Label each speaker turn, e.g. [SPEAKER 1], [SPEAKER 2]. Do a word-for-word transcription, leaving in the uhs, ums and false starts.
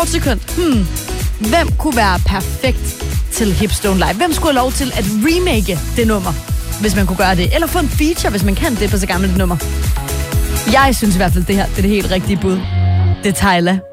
[SPEAKER 1] kort sekund. Hmm. Hvem kunne være perfekt til Hipstone Live? Hvem skulle have lov til at remake det nummer, hvis man kunne gøre det? Eller få en feature, hvis man kan det på så gammelt nummer? Jeg synes i hvert fald, det her det er det helt rigtige bud. Det er Tyla.